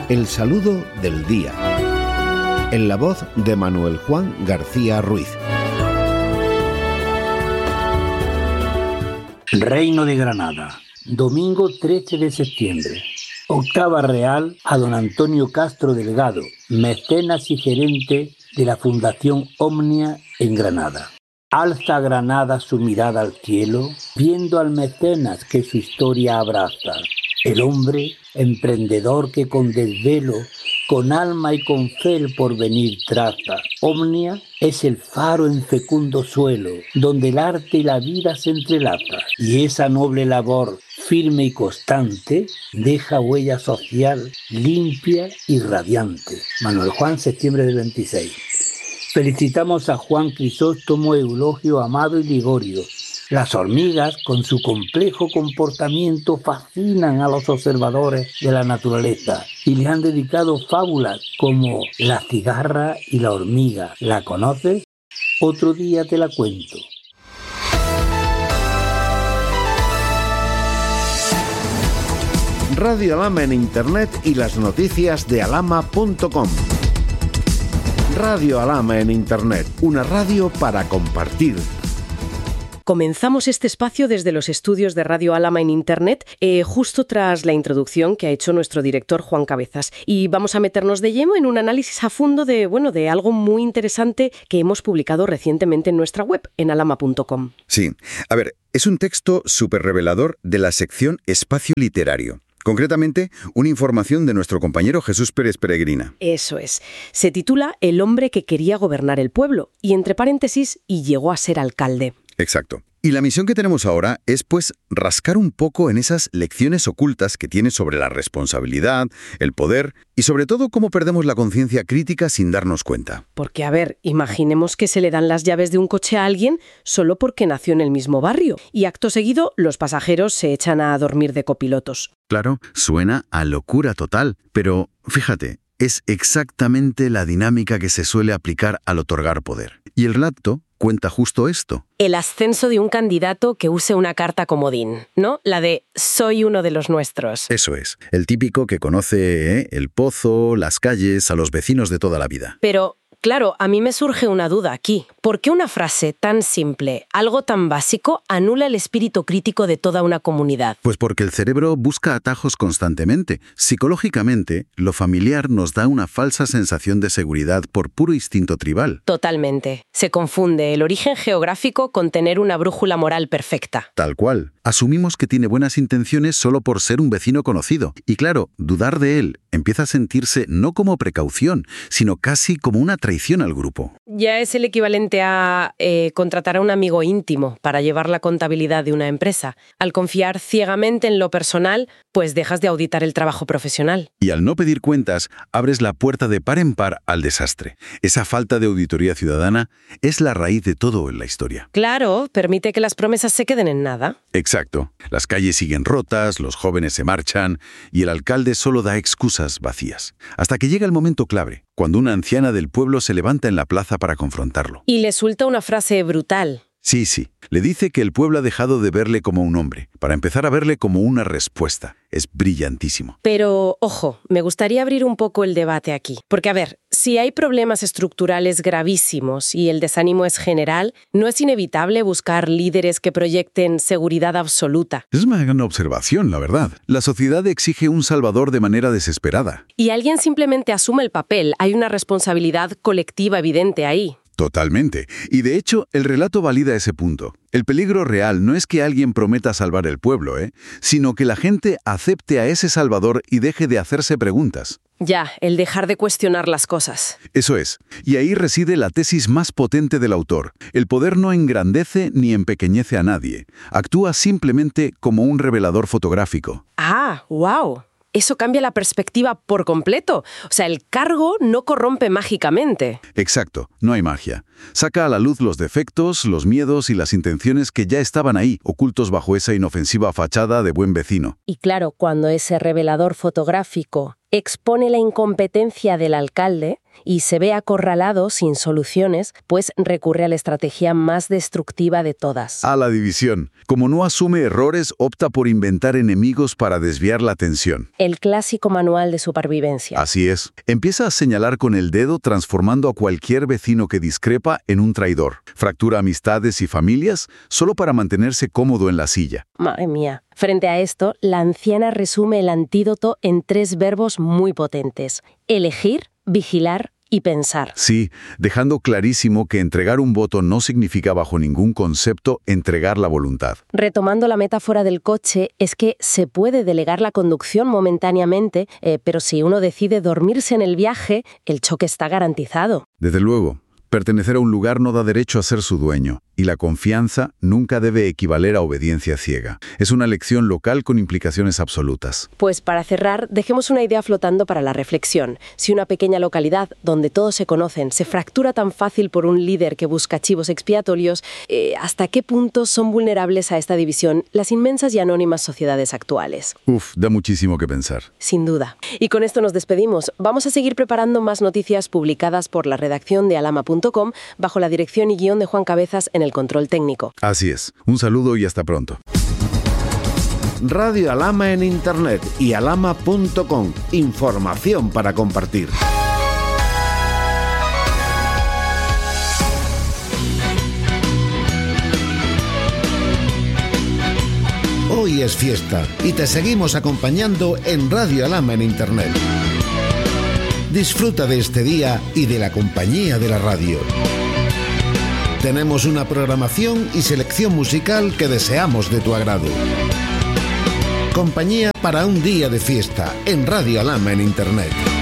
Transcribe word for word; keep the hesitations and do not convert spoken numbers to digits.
El saludo del día. En la voz de Manuel Juan García Ruiz. Reino de Granada, domingo trece de septiembre. Octava real a don Antonio Castro Delgado, mecenas y gerente de la Fundación Omnia en Granada. Alza Granada su mirada al cielo, viendo al mecenas que su historia abraza. El hombre emprendedor que con desvelo, con alma y con fe el porvenir traza. Omnia es el faro en fecundo suelo, donde el arte y la vida se entrelaza. Y esa noble labor, firme y constante, deja huella social limpia y radiante. Manuel Juan, septiembre del veintiséis. Felicitamos a Juan Crisóstomo, Eulogio, Amado y Ligorio. Las hormigas, con su complejo comportamiento, fascinan a los observadores de la naturaleza y le han dedicado fábulas como La cigarra y la hormiga. ¿La conoces? Otro día te la cuento. Radio Alhama en Internet y las noticias de alhama punto com. Radio Alhama en Internet, una radio para compartir. Comenzamos este espacio desde los estudios de Radio Alhama en Internet, eh, justo tras la introducción que ha hecho nuestro director Juan Cabezas. Y vamos a meternos de lleno en un análisis a fondo de, bueno, de algo muy interesante que hemos publicado recientemente en nuestra web, en alhama punto com. Sí, a ver, es un texto súper revelador de la sección Espacio Literario. Concretamente, una información de nuestro compañero Jesús Pérez Peregrina. Eso es. Se titula El hombre que quería gobernar el pueblo, y entre paréntesis, y llegó a ser alcalde. Exacto. Y la misión que tenemos ahora es, pues, rascar un poco en esas lecciones ocultas que tiene sobre la responsabilidad, el poder y, sobre todo, cómo perdemos la conciencia crítica sin darnos cuenta. Porque, a ver, imaginemos que se le dan las llaves de un coche a alguien solo porque nació en el mismo barrio y, acto seguido, los pasajeros se echan a dormir de copilotos. Claro, suena a locura total, pero, fíjate, es exactamente la dinámica que se suele aplicar al otorgar poder. Y el relato cuenta justo esto. El ascenso de un candidato que use una carta comodín, ¿no? La de soy uno de los nuestros. Eso es, el típico que conoce ¿eh? el pozo, las calles, a los vecinos de toda la vida. Pero, claro, a mí me surge una duda aquí. ¿Por qué una frase tan simple, algo tan básico, anula el espíritu crítico de toda una comunidad? Pues porque el cerebro busca atajos constantemente. Psicológicamente, lo familiar nos da una falsa sensación de seguridad por puro instinto tribal. Totalmente. Se confunde el origen geográfico con tener una brújula moral perfecta. Tal cual. Asumimos que tiene buenas intenciones solo por ser un vecino conocido. Y claro, dudar de él empieza a sentirse no como precaución, sino casi como una traición al grupo. Ya es el equivalente a eh, contratar a un amigo íntimo para llevar la contabilidad de una empresa. Al confiar ciegamente en lo personal, pues dejas de auditar el trabajo profesional. Y al no pedir cuentas, abres la puerta de par en par al desastre. Esa falta de auditoría ciudadana es la raíz de todo en la historia. Claro, permite que las promesas se queden en nada. Exacto. Las calles siguen rotas, los jóvenes se marchan y el alcalde solo da excusas vacías. Hasta que llega el momento clave, cuando una anciana del pueblo se levanta en la plaza para confrontarlo. Y le suelta una frase brutal. Sí, sí. Le dice que el pueblo ha dejado de verle como un hombre, para empezar a verle como una respuesta. Es brillantísimo. Pero, ojo, me gustaría abrir un poco el debate aquí. Porque, a ver, si hay problemas estructurales gravísimos y el desánimo es general, ¿no es inevitable buscar líderes que proyecten seguridad absoluta? Es una gran observación, la verdad. La sociedad exige un salvador de manera desesperada. Y alguien simplemente asume el papel. Hay una responsabilidad colectiva evidente ahí. Totalmente. Y de hecho, el relato valida ese punto. El peligro real no es que alguien prometa salvar el pueblo, ¿eh? sino que la gente acepte a ese salvador y deje de hacerse preguntas. Ya, el dejar de cuestionar las cosas. Eso es. Y ahí reside la tesis más potente del autor. El poder no engrandece ni empequeñece a nadie. Actúa simplemente como un revelador fotográfico. Ah, wow. Eso cambia la perspectiva por completo. O sea, el cargo no corrompe mágicamente. Exacto, no hay magia. Saca a la luz los defectos, los miedos y las intenciones que ya estaban ahí, ocultos bajo esa inofensiva fachada de buen vecino. Y claro, cuando ese revelador fotográfico expone la incompetencia del alcalde, y se ve acorralado sin soluciones, pues recurre a la estrategia más destructiva de todas. A la división. Como no asume errores, opta por inventar enemigos para desviar la atención. El clásico manual de supervivencia. Así es. Empieza a señalar con el dedo, transformando a cualquier vecino que discrepa en un traidor. Fractura amistades y familias solo para mantenerse cómodo en la silla. Madre mía. Frente a esto, la anciana resume el antídoto en tres verbos muy potentes: elegir, vigilar y pensar. Sí, dejando clarísimo que entregar un voto no significa bajo ningún concepto entregar la voluntad. Retomando la metáfora del coche, es que se puede delegar la conducción momentáneamente, eh, pero si uno decide dormirse en el viaje, el choque está garantizado. Desde luego. Pertenecer a un lugar no da derecho a ser su dueño, y la confianza nunca debe equivaler a obediencia ciega. Es una lección local con implicaciones absolutas. Pues para cerrar, dejemos una idea flotando para la reflexión. Si una pequeña localidad donde todos se conocen se fractura tan fácil por un líder que busca chivos expiatorios, eh, ¿hasta qué punto son vulnerables a esta división las inmensas y anónimas sociedades actuales? Uf, da muchísimo que pensar. Sin duda. Y con esto nos despedimos. Vamos a seguir preparando más noticias publicadas por la redacción de alama punto com bajo la dirección y guión de Juan Cabezas en el control técnico. Así es. Un saludo y hasta pronto. Radio Alama en Internet y alama punto com. Información para compartir. Hoy es fiesta y te seguimos acompañando en Radio Alama en Internet. Disfruta de este día y de la compañía de la radio. Tenemos una programación y selección musical que deseamos de tu agrado. Compañía para un día de fiesta en Radio Alama en Internet.